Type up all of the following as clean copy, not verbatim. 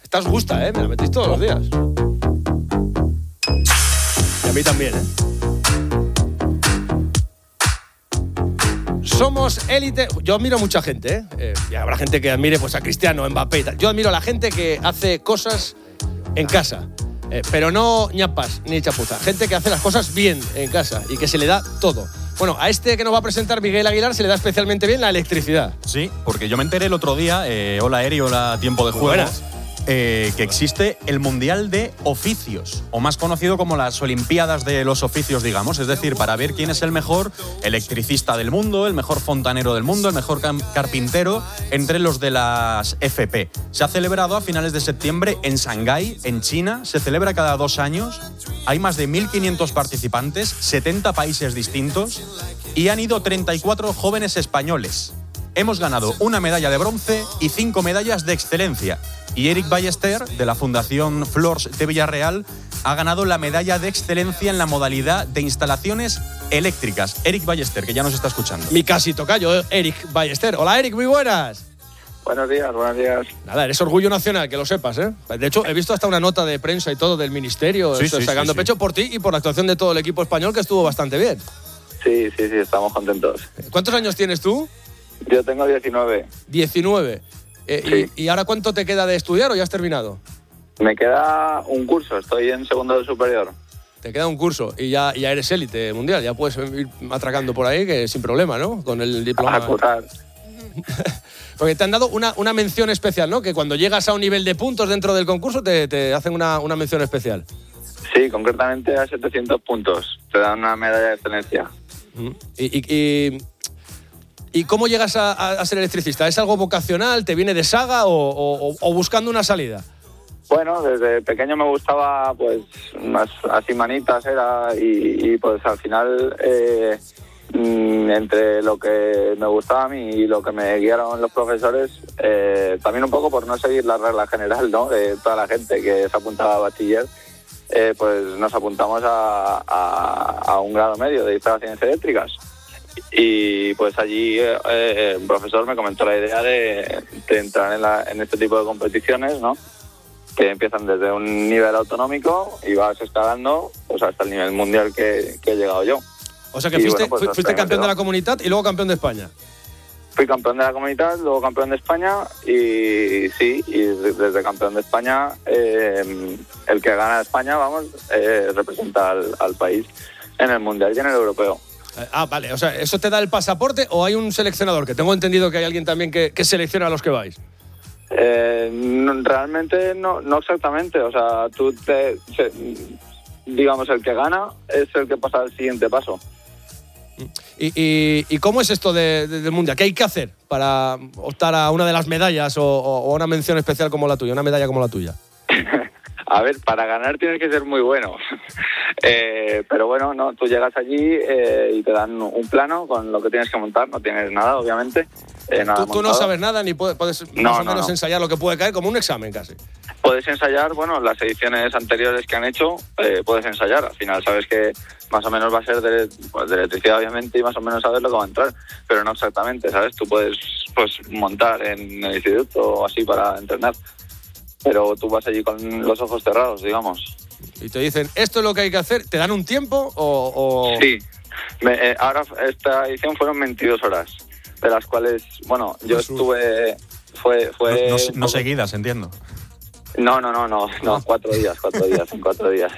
Esta os gusta, me la metéis todos los días. Y a mí también, Somos élite. Yo admiro a mucha gente, y habrá gente que admire pues, a Cristiano, Mbappé y tal. Yo admiro a la gente que hace cosas en casa, pero no ñapas ni chapuza. Gente que hace las cosas bien en casa y que se le da todo. Bueno, a este que nos va a presentar Miguel Aguilar se le da especialmente bien la electricidad. Sí, porque yo me enteré el otro día, hola Eri, hola Tiempo de Juego, que existe el Mundial de Oficios, o más conocido como las Olimpiadas de los Oficios, digamos. Es decir, para ver quién es el mejor electricista del mundo, el mejor fontanero del mundo, el mejor carpintero entre los de las FP. Se ha celebrado a finales de septiembre en Shanghái, en China. Se celebra cada 2 años. Hay más de 1.500 participantes, 70 países distintos, y han ido 34 jóvenes españoles. Hemos ganado 1 medalla de bronce y 5 medallas de excelencia. Y Eric Ballester, de la Fundación Flors de Villarreal, ha ganado la medalla de excelencia en la modalidad de instalaciones eléctricas. Eric Ballester, que ya nos está escuchando. Mi casi tocayo, Eric Ballester. Hola, Eric, muy buenas. Buenos días, buenos días. Nada, eres orgullo nacional, que lo sepas, De hecho, he visto hasta una nota de prensa y todo del ministerio, sacando pecho por ti y por la actuación de todo el equipo español, que estuvo bastante bien. Sí, estamos contentos. ¿Cuántos años tienes tú? Yo tengo 19. 19. Sí. ¿Y ahora cuánto te queda de estudiar o ya has terminado? Me queda un curso, estoy en segundo de superior. Te queda un curso y ya eres élite mundial, ya puedes ir atracando por ahí que sin problema, ¿no? Con el diploma. A curar. Porque te han dado una mención especial, ¿no? Que cuando llegas a un nivel de puntos dentro del concurso te hacen una mención especial. Sí, concretamente a 700 puntos. Te dan una medalla de excelencia. ¿Y cómo llegas a ser electricista? ¿Es algo vocacional? ¿Te viene de saga o buscando una salida? Bueno, desde pequeño me gustaba, pues, más así manitas y pues al final, entre lo que me gustaba a mí y lo que me guiaron los profesores, también un poco por no seguir la regla general, ¿no?, de toda la gente que se apuntaba a bachiller, pues nos apuntamos a un grado medio de instalaciones eléctricas. Y pues allí el profesor me comentó la idea de entrar en este tipo de competiciones, ¿no?, que empiezan desde un nivel autonómico y vas escalando pues hasta el nivel mundial que he llegado yo. O sea que fuiste campeón de la Comunidad y luego campeón de España. Fui campeón de la Comunidad, luego campeón de España y desde campeón de España, el que gana España, representa al país en el mundial y en el europeo. Vale, o sea, ¿eso te da el pasaporte o hay un seleccionador? Que tengo entendido que hay alguien también que selecciona a los que vais. Realmente no exactamente, o sea, digamos, el que gana es el que pasa al siguiente paso. ¿Y cómo es esto del mundial? ¿Qué hay que hacer para optar a una de las medallas o una mención especial como la tuya, una medalla como la tuya? A ver, para ganar tienes que ser muy bueno. Pero bueno, no, tú llegas allí y te dan un plano con lo que tienes que montar, no tienes nada, obviamente. Tú no sabes nada ni puedes más o menos ensayar lo que puede caer, como un examen casi. Puedes ensayar, las ediciones anteriores que han hecho, puedes ensayar. Al final sabes que más o menos va a ser de electricidad, obviamente, y más o menos sabes lo que va a entrar, pero no exactamente, ¿sabes? Tú puedes montar en el instituto o así para entrenar, pero tú vas allí con los ojos cerrados, digamos. Y te dicen, ¿esto es lo que hay que hacer? ¿Te dan un tiempo o...? Sí. Ahora esta edición fueron 22 horas, de las cuales, yo estuve... No seguidas, entiendo. No, 4 días, en 4 días.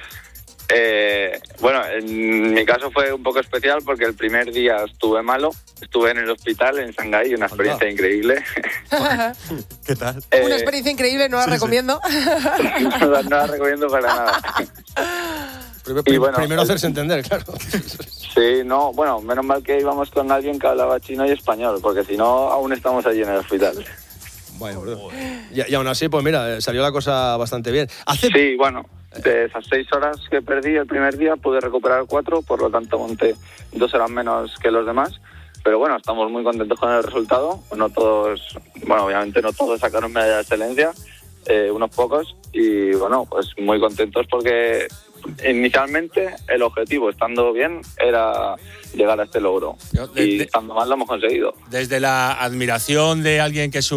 En mi caso fue un poco especial porque el primer día estuve malo, estuve en el hospital en Shanghái, una experiencia increíble. ¿Qué tal? Una experiencia increíble, no la recomiendo. No la recomiendo para nada. Primero hacerse entender, claro. Sí, menos mal que íbamos con alguien que hablaba chino y español, porque si no, aún estamos allí en el hospital. Bueno, y aún así, pues mira, salió la cosa bastante bien. Sí, de esas 6 horas que perdí el primer día, pude recuperar 4, por lo tanto monté 2 horas menos que los demás. Pero bueno, estamos muy contentos con el resultado. No todos, obviamente no todos sacaron medalla de excelencia, unos pocos. Y pues muy contentos porque inicialmente el objetivo, estando bien, era llegar a este logro. Y estando mal lo hemos conseguido. Desde la admiración de alguien que